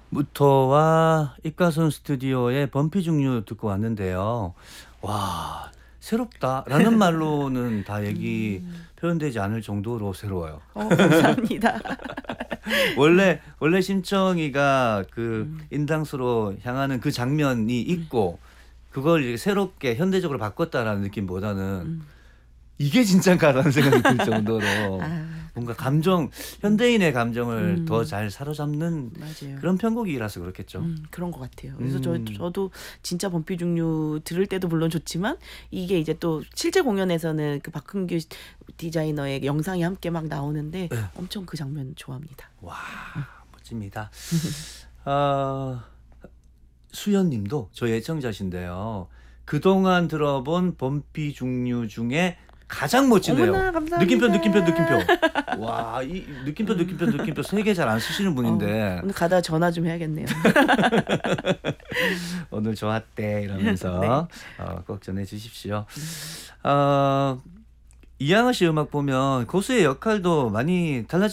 무토와 입가선 스튜디오의 범피 중류 듣고 왔는데요. 와, 새롭다라는 말로는 다 얘기 표현되지 않을 정도로 새로워요. 감사합니다. 원래 심청이가 그 음. 인당수로 향하는 그 장면이 있고 그걸 이렇게 새롭게 현대적으로 바꿨다라는 느낌보다는 음. 이게 진짠가라는 생각이 들 정도로 뭔가 감정, 현대인의 감정을 더 잘 사로잡는 맞아요. 그런 편곡이라서 그렇겠죠. 그런 것 같아요. 그래서 음. 저도 진짜 범피 중류 들을 때도 물론 좋지만 이게 이제 또 실제 공연에서는 그 박흥규 디자이너의 영상이 함께 막 나오는데 네. 엄청 그 장면 좋아합니다. 와, 멋집니다. 수연님도 저희 애청자신데요. 그동안 들어본 범피 중류 중에 가장 멋지네요. 어머나, 감사합니다. 느낌표. 와, 이 느낌표 3개 잘 안 쓰시는 분인데 오늘 가다 전화 좀 해야겠네요. 오늘 좋았대 이러면서 꼭 전해주십시오. 이양아 씨 음악 보면 고수의 역할도 많이 달라진